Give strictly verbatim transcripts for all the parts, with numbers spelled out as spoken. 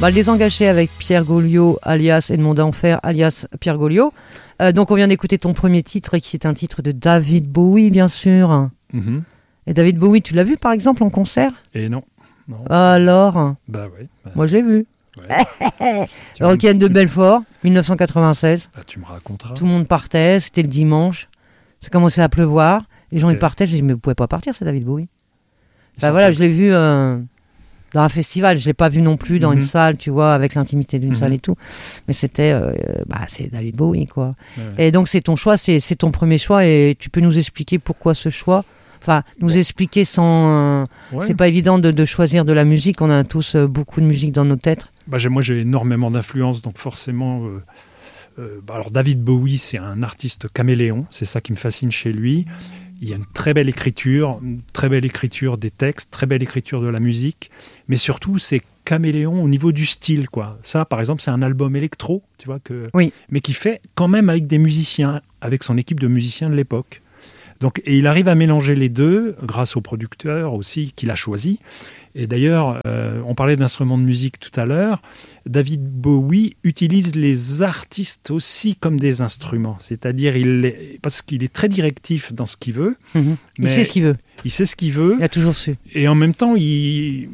bah, Les Engagés avec Pierre Gauliot, alias Edmond d'Enfer, alias Pierre Gauliot. Euh, donc on vient d'écouter ton premier titre, qui est un titre de David Bowie, bien sûr. Mm-hmm. Et David Bowie, tu l'as vu par exemple en concert? Et non. non Alors Bah oui. Bah... Moi je l'ai vu. Ouais. Requiem de Belfort, dix-neuf cent quatre-vingt-seize. Bah, tu me raconteras. Tout le monde partait, c'était le dimanche. Ça commençait à pleuvoir. Les gens okay. ils partaient. J'ai dit, mais vous pouvez pas partir, c'est David Bowie. Bah voilà, je l'ai vu euh, dans un festival. Je l'ai pas vu non plus dans mm-hmm. une salle, tu vois, avec l'intimité d'une mm-hmm. salle et tout. Mais c'était, euh, bah c'est David Bowie, quoi. Ouais. Et donc c'est ton choix, c'est, c'est ton premier choix. Et tu peux nous expliquer pourquoi ce choix? Enfin, nous bon. expliquer sans... Euh, ouais. C'est pas évident de, de choisir de la musique. On a tous euh, beaucoup de musique dans nos têtes. Bah, j'ai, moi, j'ai énormément d'influence, donc forcément... Euh, euh, bah, alors, David Bowie, c'est un artiste caméléon. C'est ça qui me fascine chez lui. Il y a une très belle écriture, une très belle écriture des textes, très belle écriture de la musique. Mais surtout, c'est caméléon au niveau du style, quoi. Ça, par exemple, c'est un album électro, tu vois, que, oui. mais qui fait quand même avec des musiciens, avec son équipe de musiciens de l'époque. Donc, et il arrive à mélanger les deux grâce au producteur aussi qu'il a choisi. Et d'ailleurs, euh, on parlait d'instruments de musique tout à l'heure. David Bowie utilise les artistes aussi comme des instruments. C'est-à-dire, il est, parce qu'il est très directif dans ce qu'il veut. Mmh. Il sait ce qu'il veut. Il sait ce qu'il veut. Il a toujours su. Et en même temps, il,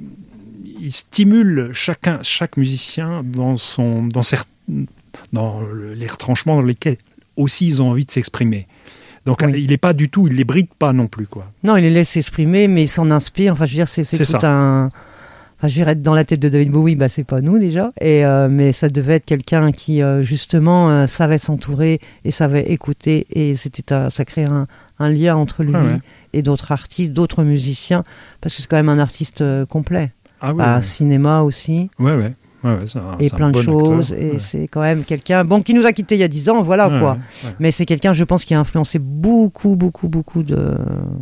il stimule chacun, chaque musicien dans, son, dans, certes, dans les retranchements dans lesquels aussi ils ont envie de s'exprimer. Donc oui. il n'est pas du tout, il les bride pas non plus, quoi. Non, il les laisse s'exprimer, mais il s'en inspire. Enfin, je veux dire, c'est, c'est, c'est tout ça. un. Enfin, je dirais être dans la tête de David Bowie, bah c'est pas nous déjà. Et euh, mais ça devait être quelqu'un qui euh, justement euh, savait s'entourer et savait écouter, et c'était un, ça crée un, un lien entre lui ah ouais. et d'autres artistes, d'autres musiciens, parce que c'est quand même un artiste euh, complet. Ah oui. Bah, ouais. Cinéma aussi. Ouais, ouais. Ouais, ouais, c'est un, et c'est plein un de bon choses, acteur. et ouais. c'est quand même quelqu'un bon, qui nous a quittés il y a dix ans, voilà ouais, quoi. Ouais, ouais. Mais c'est quelqu'un, je pense, qui a influencé beaucoup, beaucoup, beaucoup de.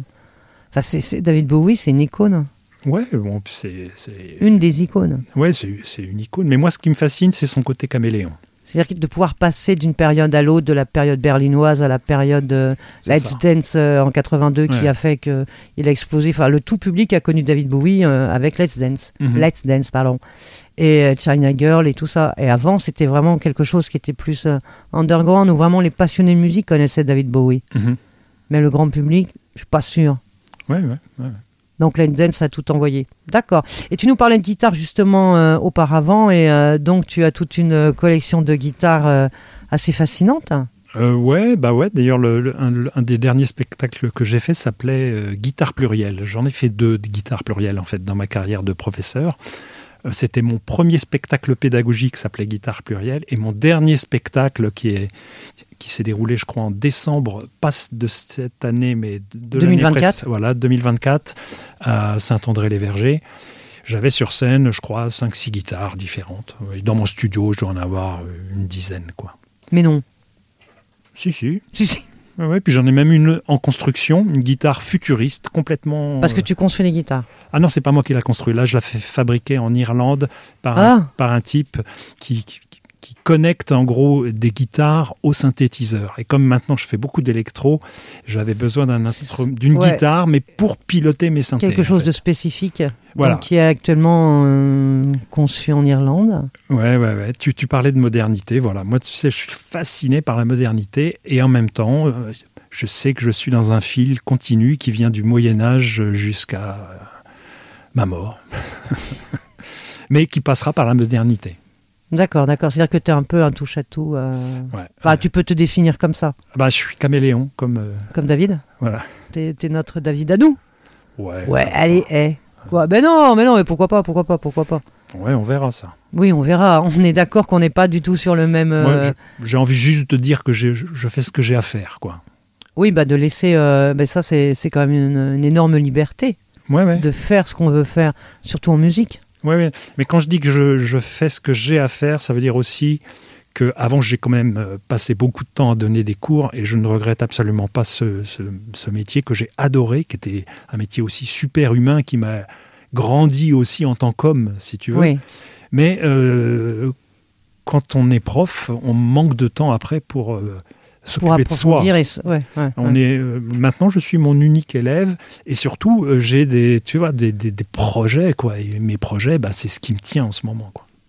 Enfin, c'est, c'est David Bowie, c'est une icône. Ouais, bon, c'est, c'est... une des icônes. Ouais, c'est, c'est une icône. Mais moi, ce qui me fascine, c'est son côté caméléon. C'est-à-dire de pouvoir passer d'une période à l'autre, de la période berlinoise à la période euh, Let's ça. Dance euh, en quatre-vingt-deux, ouais. qui a fait qu'il a explosé. Enfin, le tout public a connu David Bowie euh, avec Let's Dance. Mm-hmm. Let's Dance, pardon. Et euh, China Girl et tout ça. Et avant, c'était vraiment quelque chose qui était plus euh, underground, où vraiment les passionnés de musique connaissaient David Bowie. Mm-hmm. Mais le grand public, je suis pas sûr. Ouais, ouais, ouais. Donc Let's Dance a tout envoyé. D'accord. Et tu nous parlais de guitare justement euh, auparavant, et euh, donc tu as toute une collection de guitares euh, assez fascinante. Euh, ouais, bah ouais. D'ailleurs, le, le, un, un des derniers spectacles que j'ai fait s'appelait euh, Guitare plurielle. J'en ai fait deux de guitares plurielles en fait dans ma carrière de professeur. Euh, c'était mon premier spectacle pédagogique, s'appelait Guitare plurielle, et mon dernier spectacle qui est qui s'est déroulé, je crois, en décembre, pas de cette année, mais de deux mille vingt-quatre. l'année précédente, voilà, deux mille vingt-quatre, à Saint-André-les-Vergers. J'avais sur scène, je crois, cinq six guitares différentes. Et dans mon studio, je dois en avoir une dizaine, quoi. Mais non. Si, si. Si, si. Ouais, ouais, puis j'en ai même une en construction, une guitare futuriste, complètement... Parce que tu construis les guitares. Ah non, c'est pas moi qui l'ai construit. Là, je l'ai fait fabriquer en Irlande par, ah. un, par un type qui... qui qui connecte en gros des guitares au synthétiseur. Et comme maintenant je fais beaucoup d'électro, j'avais besoin d'un instru- d'une ouais. guitare, mais pour piloter mes synthés. Quelque chose en fait. de spécifique, voilà. donc, qui est actuellement euh, conçu en Irlande. Ouais, ouais, ouais. Tu, tu parlais de modernité, voilà. Moi, tu sais, je suis fasciné par la modernité, et en même temps, euh, je sais que je suis dans un fil continu qui vient du Moyen-Âge jusqu'à euh, ma mort, mais qui passera par la modernité. D'accord, d'accord. C'est-à-dire que tu es un peu un touche-à-tout. Euh... Ouais, enfin, ouais. Tu peux te définir comme ça. Bah, je suis caméléon, comme... Euh... Comme David. Voilà. T'es, t'es notre David à nous. Ouais. Ouais, allez, hé. Quoi ? Ben non, mais non, mais pourquoi pas, pourquoi pas, pourquoi pas. Ouais, on verra ça. Oui, on verra. On est d'accord qu'on n'est pas du tout sur le même... Euh... Moi, je, j'ai envie juste de dire que j'ai, je fais ce que j'ai à faire, quoi. Oui, bah de laisser... Euh... Ben ça, c'est, c'est quand même une, une énorme liberté. Ouais, ouais. De faire ce qu'on veut faire, surtout en musique. Oui, ouais. Mais quand je dis que je, je fais ce que j'ai à faire, ça veut dire aussi qu'avant, j'ai quand même passé beaucoup de temps à donner des cours, et je ne regrette absolument pas ce, ce, ce métier que j'ai adoré, qui était un métier aussi super humain, qui m'a grandi aussi en tant qu'homme, si tu veux. Oui. Mais euh, quand on est prof, on manque de temps après pour... Euh, s'occuper de soi. Et... Ouais, ouais, on ouais. est, euh, maintenant, je suis mon unique élève, et surtout, euh, j'ai des, tu vois, des, des, des projets, quoi. Et mes projets, bah, c'est ce qui me tient en ce moment, quoi.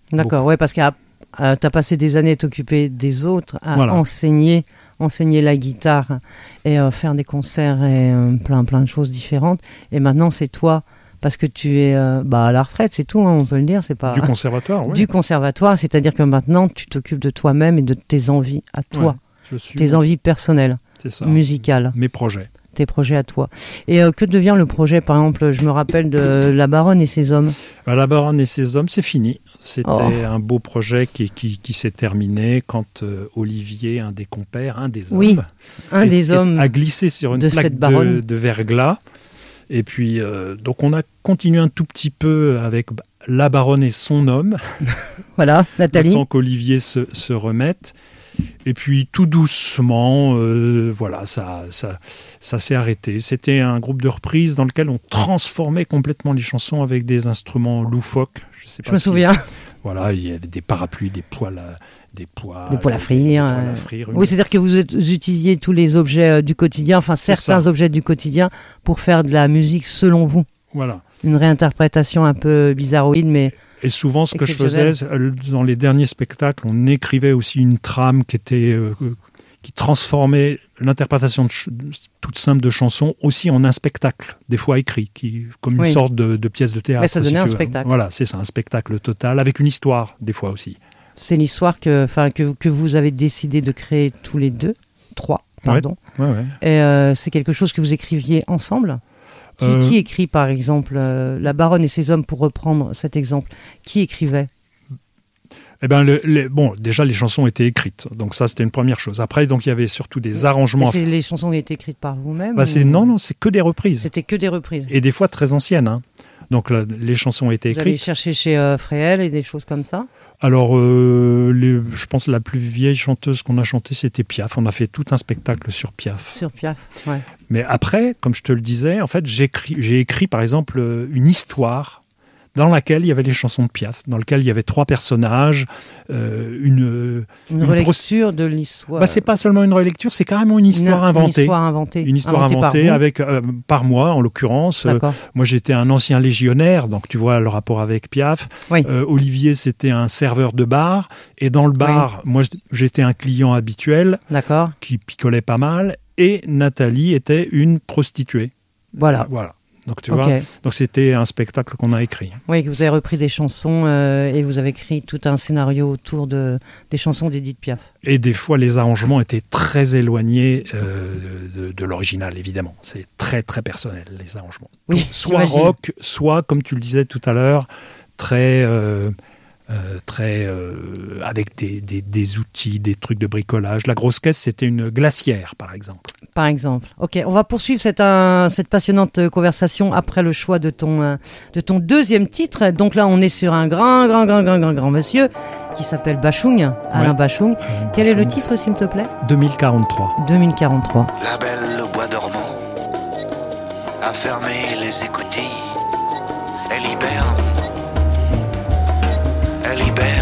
D'accord, ouais, parce que euh, tu as passé des années à t'occuper des autres, à voilà. enseigner, enseigner la guitare et euh, faire des concerts et euh, plein, plein de choses différentes. Et maintenant, c'est toi, parce que tu es euh, bah, à la retraite, c'est tout, hein, on peut le dire. C'est pas... Du conservatoire, oui. Du conservatoire, c'est-à-dire que maintenant, tu t'occupes de toi-même et de tes envies à toi, ouais, je suis... tes envies personnelles, c'est ça. Musicales. Mes projets. Tes projets à toi. Et euh, que devient le projet, par exemple, je me rappelle de La Baronne et ses hommes. Ben, La Baronne et ses hommes, c'est fini. C'était oh. un beau projet qui, qui, qui s'est terminé quand euh, Olivier, un des compères, un des hommes, oui, un est, des est, hommes a glissé sur une de plaque cette baronne. de, de verglas. Et puis, euh, donc on a continué un tout petit peu avec La Baronne et son homme. Voilà, Nathalie. Tant qu'Olivier se, se remette. Et puis tout doucement, euh, voilà, ça, ça, ça s'est arrêté. C'était un groupe de reprises dans lequel on transformait complètement les chansons avec des instruments loufoques. Je sais pas Je me si... souviens. Voilà, il y avait des parapluies, des poils à, des poils, des poils à frire. Des, des poils à frire. Oui, c'est-à-dire que vous utilisiez tous les objets euh, du quotidien, enfin c'est certains ça. objets du quotidien pour faire de la musique selon vous. Voilà. Une réinterprétation un peu bizarroïde, mais... Et souvent, ce que je faisais, dans les derniers spectacles, on écrivait aussi une trame qui était... Euh, qui transformait l'interprétation de ch- toute simple de chansons aussi en un spectacle, des fois écrit, qui, comme une oui. sorte de, de pièce de théâtre. Mais ça donnait si un spectacle. Voilà, c'est ça, un spectacle total, avec une histoire, des fois aussi. C'est l'histoire que, que, que vous avez décidé de créer tous les deux, trois, pardon. Ouais, ouais, ouais. Et euh, c'est quelque chose que vous écriviez ensemble ? Qui, euh... qui écrit, par exemple, euh, La Baronne et ses hommes, pour reprendre cet exemple ? Qui écrivait ? Eh ben, le, les, bon, déjà les chansons étaient écrites, donc ça c'était une première chose. Après, donc il y avait surtout des arrangements. Et les chansons étaient écrites par vous-même bah, c'est, ou... Non, non, c'est que des reprises. C'était que des reprises. Et des fois très anciennes. Hein. Donc là, les chansons étaient écrites. Vous allez chercher chez euh, Fréhel et des choses comme ça ? Alors, euh, les, je pense que la plus vieille chanteuse qu'on a chantée, c'était Piaf. On a fait tout un spectacle sur Piaf. Sur Piaf, ouais. Mais après, comme je te le disais, en fait, j'ai écrit, j'ai écrit par exemple une histoire dans laquelle il y avait les chansons de Piaf, dans laquelle il y avait trois personnages, euh, une... Une, une relecture pro... de l'histoire. Bah, c'est pas seulement une relecture, c'est carrément une histoire une, inventée. Une histoire inventée. Une histoire inventée, inventée par, avec, euh, par moi, en l'occurrence. Euh, moi, j'étais un ancien légionnaire, donc tu vois le rapport avec Piaf. Oui. Euh, Olivier, c'était un serveur de bar. Et dans le bar, oui. moi, j'étais un client habituel D'accord. qui picolait pas mal. Et Nathalie était une prostituée. Voilà. Voilà. Donc, tu okay. vois, donc c'était un spectacle qu'on a écrit. Oui, que vous avez repris des chansons euh, et vous avez écrit tout un scénario autour de, des chansons d'Edith Piaf. Et des fois, les arrangements étaient très éloignés euh, de, de l'original, évidemment. C'est très, très personnel, les arrangements. Oui, soit j'imagine. Rock, soit, comme tu le disais tout à l'heure, très... Euh, Euh, très euh, avec des, des, des outils, des trucs de bricolage. La grosse caisse, c'était une glacière, par exemple. Par exemple. Ok, on va poursuivre cette, euh, cette passionnante conversation après le choix de ton, euh, de ton deuxième titre. Donc là, on est sur un grand, grand, grand, grand, grand, grand monsieur qui s'appelle Bachung, Alain ouais. Bachung. Alain Quel Bachung. Est le titre, s'il te plaît ? deux mille quarante-trois. deux mille quarante-trois. La belle au bois dormant a fermé les écoutilles. Elle hiberne. Elle libère